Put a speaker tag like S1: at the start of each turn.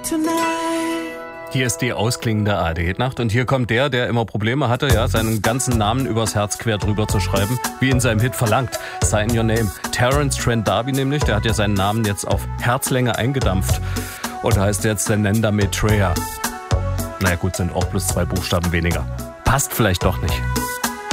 S1: Hier ist die ausklingende ARD-Nacht und hier kommt der immer Probleme hatte, ja, seinen ganzen Namen übers Herz quer drüber zu schreiben, wie in seinem Hit verlangt. Sign Your Name. Terence Trent D'Arby nämlich, der hat ja seinen Namen jetzt auf Herzlänge eingedampft und heißt jetzt Zenenda Maitreya. Naja gut, sind auch bloß 2 Buchstaben weniger. Passt vielleicht doch nicht.